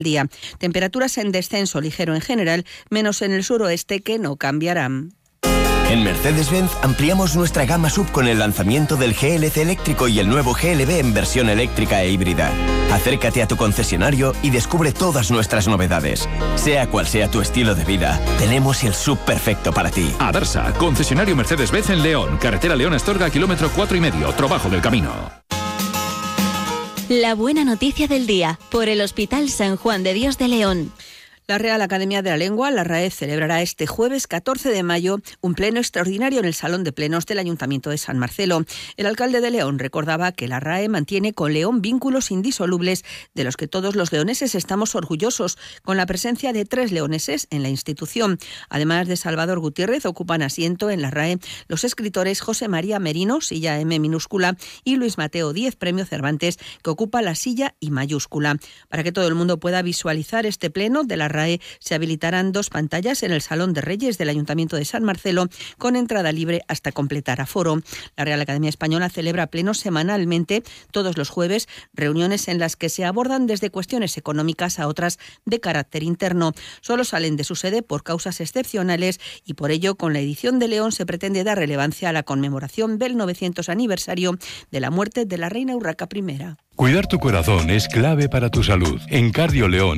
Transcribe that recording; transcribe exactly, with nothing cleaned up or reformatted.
día. Temperaturas en descenso ligero en general, menos en el suroeste, que no cambiarán. En Mercedes-Benz ampliamos nuestra gama sub con el lanzamiento del G L C eléctrico y el nuevo G L B en versión eléctrica e híbrida. Acércate a tu concesionario y descubre todas nuestras novedades. Sea cual sea tu estilo de vida, tenemos el sub perfecto para ti. Adarsa, concesionario Mercedes-Benz en León, carretera León-Astorga, kilómetro cuatro y medio, trabajo del camino. La buena noticia del día, por el Hospital San Juan de Dios de León. La Real Academia de la Lengua, la RAE, celebrará este jueves catorce de mayo un pleno extraordinario en el Salón de Plenos del Ayuntamiento de San Marcelo. El alcalde de León recordaba que la RAE mantiene con León vínculos indisolubles de los que todos los leoneses estamos orgullosos, con la presencia de tres leoneses en la institución. Además de Salvador Gutiérrez, ocupan asiento en la RAE los escritores José María Merino, silla M minúscula, y Luis Mateo Díez, premio Cervantes, que ocupa la silla I mayúscula. Para que todo el mundo pueda visualizar este pleno de la RAE, se habilitarán dos pantallas en el Salón de Reyes del Ayuntamiento de San Marcelo, con entrada libre hasta completar aforo. La Real Academia Española celebra plenos semanalmente, todos los jueves, reuniones en las que se abordan desde cuestiones económicas a otras de carácter interno. Solo salen de su sede por causas excepcionales y por ello, con la edición de León, se pretende dar relevancia a la conmemoración del novecientos aniversario de la muerte de la reina Urraca primera. Cuidar tu corazón es clave para tu salud. En Cardio León